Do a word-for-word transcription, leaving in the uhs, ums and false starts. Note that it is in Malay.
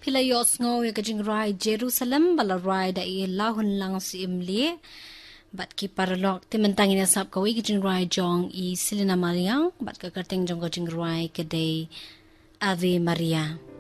Hilayos ngaw ya kajing rai Jerusalem bala rai da i lahun lang si imli. Bat ki paralok timentangin na sab kawi kajing rai jong i silina mariang. Bat kakarteng jong kajing rai kadai Ave Maria.